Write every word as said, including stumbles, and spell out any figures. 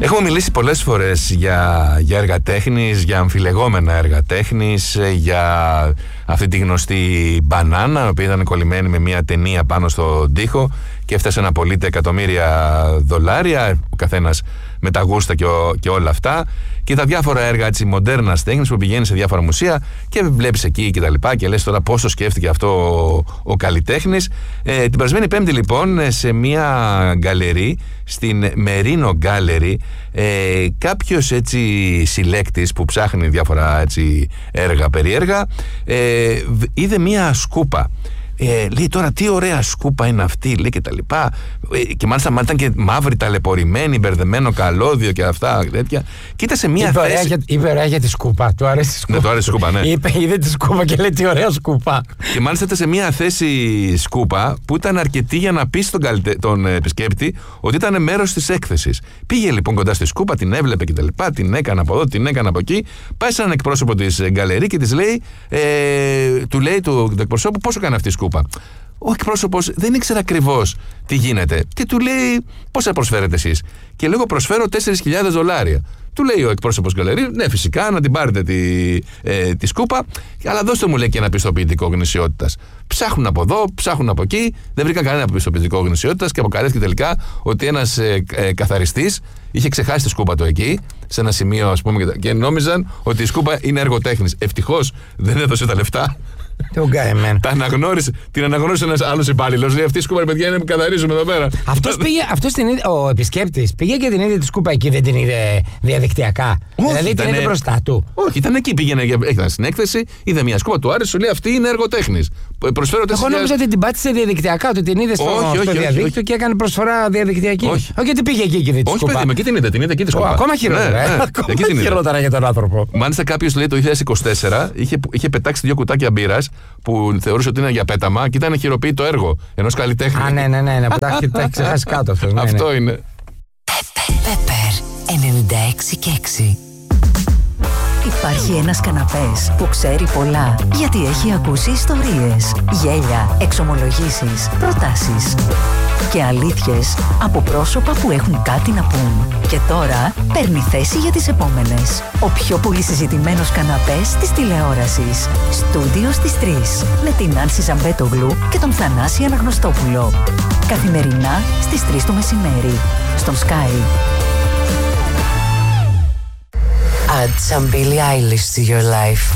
Έχουμε μιλήσει πολλές φορές για, για έργα τέχνης, για αμφιλεγόμενα έργα τέχνης, για αυτή τη γνωστή μπανάνα, η οποία ήταν κολλημένη με μια ταινία πάνω στον τοίχο και έφτασε να πωλείται εκατομμύρια δολάρια, ο καθένας με τα γούστα και, ο, και όλα αυτά, και τα διάφορα έργα έτσι μοντέρνας τέχνης που πηγαίνει σε διάφορα μουσεία και βλέπεις εκεί και τα λοιπά και λες τώρα πόσο σκέφτηκε αυτό ο, ο καλλιτέχνης. Ε, την περασμένη Πέμπτη λοιπόν σε μια γκαλερί, στην Merino Gallery, ε, κάποιος έτσι συλλέκτης που ψάχνει διάφορα έτσι έργα περίεργα, ε, είδε μια σκούπα. Ε, λέει τώρα τι ωραία σκούπα είναι αυτή, λέει, και τα λοιπά, ε, και μάλιστα ήταν και μαύρη, ταλαιπωρημένη, μπερδεμένο καλώδιο και αυτά τέτοια. Κοίτασε μια είπε θέση. Ωραία για, είπε ωραία για τη σκούπα. Του άρεσε τη σκούπα. Ναι, του άρεσε η σκούπα, ναι. Είπε, είδε τη σκούπα και λέει τι ωραία σκούπα. Και μάλιστα ήταν σε μια θέση σκούπα που ήταν αρκετή για να πει στον καλυτε... τον επισκέπτη ότι ήταν μέρος της έκθεσης. Πήγε λοιπόν κοντά στη σκούπα, την έβλεπε και τα λοιπά, την έκανε από εδώ, την έκανε από εκεί. Πάει σε έναν εκπρόσωπο της γκαλερί και της λέει, ε, του λέει του, του εκπροσώπου πόσο κάνει αυτή η σκούπα. Ο εκπρόσωπος δεν ήξερε ακριβώς τι γίνεται και του λέει πόσα προσφέρετε εσείς. Και λέγω προσφέρω τέσσερις χιλιάδες δολάρια. Του λέει ο εκπρόσωπος γκαλερί, ναι, φυσικά να την πάρετε τη, ε, τη σκούπα, αλλά δώστε μου, λέει, και ένα πιστοποιητικό γνησιότητας. Ψάχνουν από εδώ, ψάχνουν από εκεί, δεν βρήκαν κανένα πιστοποιητικό γνησιότητας και αποκαλύφθηκε τελικά ότι ένας ε, ε, καθαριστής είχε ξεχάσει τη σκούπα του εκεί, σε ένα σημείο, ας πούμε, και νόμιζαν ότι η σκούπα είναι έργο τέχνης. Ευτυχώς δεν έδωσε τα λεφτά. Τα αναγνώρισε, την αναγνώρισε ένας άλλος υπάλληλος. Λέει αυτή η σκούπα, ρε παιδιά, είναι που καθαρίζουμε εδώ πέρα. Αυτός πήγε, αυτός την είδε, ο επισκέπτης πήγε και την είδε τη σκούπα εκεί, δεν την είδε διαδικτυακά. Όχι, δηλαδή ήτανε... την είδε μπροστά του. Όχι, ήταν εκεί, πήγαινε, ήταν στην έκθεση, είδε μια σκούπα, του άρεσε, σου λέει αυτή είναι έργο τέχνης. Προσφέρω Εγώ νόμιζα ότι την πάτησε διαδικτυακά, ότι την είδε στο, όχι, στο όχι, διαδίκτυο όχι. και έκανε προσφορά διαδικτυακή. Όχι. Όχι, γιατί πήγε εκεί και δεν τη σκούπα. Όχι, παιδί, με εκεί την είδε, την είδε εκεί τη σκούπα. Ακόμα χειρότερα. Ναι, ναι, ακόμα χειρότερα για τον άνθρωπο. Μάλιστα κάποιος λέει το δύο χιλιάδες είκοσι τέσσερα είχε, είχε πετάξει δύο κουτάκια μπύρας που θεωρούσε ότι είναι για πέταμα και ήταν χειροποίητο έργο ενός καλλιτέχνη. Α, ναι, ναι, ναι, ναι, που τα έχει ξεχάσει κάτω αυτό. Αυτό είναι. Pepper ενενήντα έξι και έξι. Υπάρχει ένας καναπές που ξέρει πολλά γιατί έχει ακούσει ιστορίες, γέλια, εξομολογήσεις, προτάσεις και αλήθειες από πρόσωπα που έχουν κάτι να πούν. Και τώρα παίρνει θέση για τις επόμενες. Ο πιο πολύ συζητημένος καναπές της τηλεόρασης. Στούντιο στις τρεις με την Άνση Ζαμπέτογλου και τον Θανάση Αναγνωστόπουλο. Καθημερινά στις τρεις το μεσημέρι στον Sky. Add some Billie Eilish to your life.